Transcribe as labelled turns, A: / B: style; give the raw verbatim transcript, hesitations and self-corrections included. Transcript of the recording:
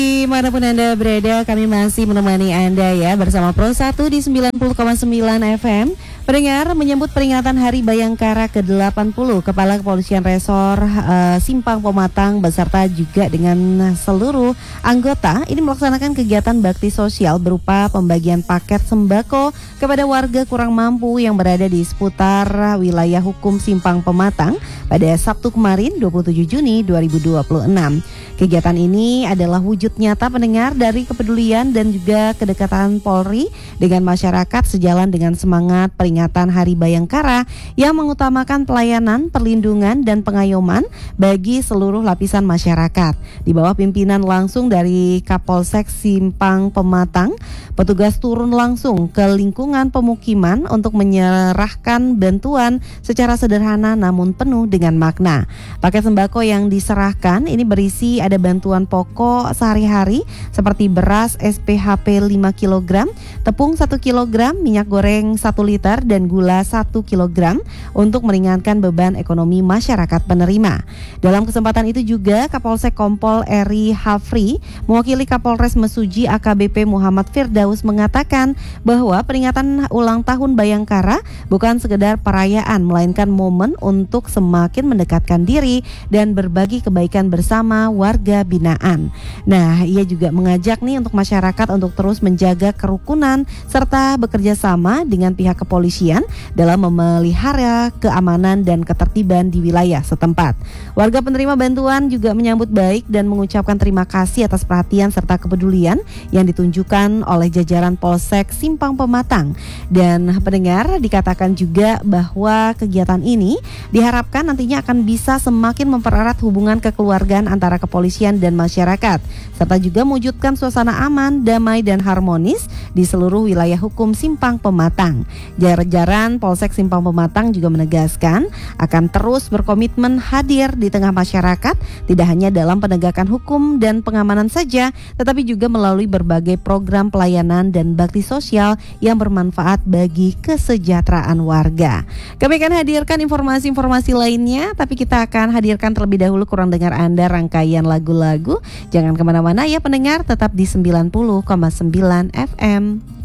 A: Dimanapun Anda berada, kami masih menemani Anda ya bersama Pro satu di sembilan puluh koma sembilan F M. Pendengar, menyambut peringatan Hari Bayangkara ke delapan puluh, Kepala Kepolisian Resor uh, Simpang Pematang beserta juga dengan seluruh anggota ini melaksanakan kegiatan bakti sosial berupa pembagian paket sembako kepada warga kurang mampu yang berada di seputar wilayah hukum Simpang Pematang pada Sabtu kemarin dua puluh tujuh Juni dua ribu dua puluh enam. Kegiatan ini adalah wujud nyata pendengar dari kepedulian dan juga kedekatan Polri dengan masyarakat sejalan dengan semangat peringatan Hari Bayangkara yang mengutamakan pelayanan, perlindungan, dan pengayoman bagi seluruh lapisan masyarakat. Di bawah pimpinan langsung dari Kapolsek Simpang Pematang, petugas turun langsung ke lingkungan pemukiman untuk menyerahkan bantuan secara sederhana namun penuh dengan makna. Paket sembako yang diserahkan ini berisi ada bantuan pokok sehari-hari seperti beras S P H P lima kilogram, tepung satu kilogram, minyak goreng satu liter, dan gula satu kilogram untuk meringankan beban ekonomi masyarakat penerima. Dalam kesempatan itu juga Kapolsek Kompol Eri Hafri mewakili Kapolres Mesuji A K B P Muhammad Firdaus mengatakan bahwa peringatan ulang tahun Bayangkara bukan sekedar perayaan melainkan momen untuk semakin mendekatkan diri dan berbagi kebaikan bersama warga binaan. Nah, ia juga mengajak nih untuk masyarakat untuk terus menjaga kerukunan serta bekerja sama dengan pihak kepolisian dalam memelihara keamanan dan ketertiban di wilayah setempat. Warga penerima bantuan juga menyambut baik dan mengucapkan terima kasih atas perhatian serta kepedulian yang ditunjukkan oleh jajaran Polsek Simpang Pematang. Dan pendengar, dikatakan juga bahwa kegiatan ini diharapkan nantinya akan bisa semakin mempererat hubungan kekeluargaan antara kepolisian dan masyarakat, serta juga mewujudkan suasana aman, damai, dan harmonis di seluruh wilayah hukum Simpang Pematang. Jajaran Polsek Simpang Pematang juga menegaskan akan terus berkomitmen hadir di tengah masyarakat, tidak hanya dalam penegakan hukum dan pengamanan saja, tetapi juga melalui berbagai program pelayanan dan bakti sosial yang bermanfaat bagi kesejahteraan warga. Kami akan hadirkan informasi-informasi lainnya, tapi kita akan hadirkan terlebih dahulu kurang dengar Anda rangkaian lagu-lagu. Jangan kemana-mana ya pendengar, tetap di sembilan puluh koma sembilan F M.